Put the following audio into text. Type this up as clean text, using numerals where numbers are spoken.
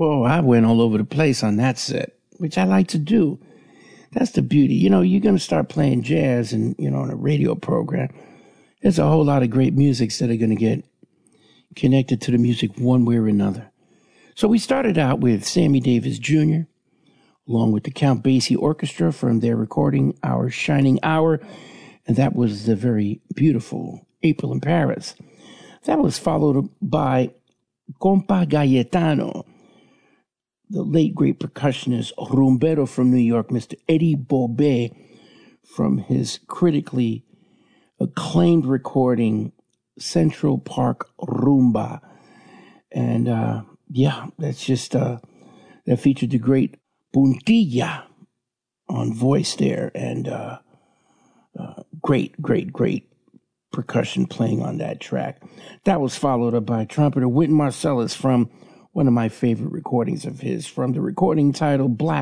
Whoa, I went all over the place on that set, which I like to do. That's the beauty. You know, you're going to start playing jazz and, you know, on a radio program. There's a whole lot of great musics that are going to get connected to the music one way or another. So we started out with Sammy Davis Jr., along with the Count Basie Orchestra from their recording, Our Shining Hour, and that was the very beautiful April in Paris. That was followed by Compa Gayetano, the late great percussionist rumbero from New York, Mr. Eddie Bobet, from his critically acclaimed recording, Central Park Rumba. And that's just, that featured the great Puntilla on voice there, and great percussion playing on that track. That was followed up by trumpeter Wynton Marsalis from one of my favorite recordings of his, from the recording titled Black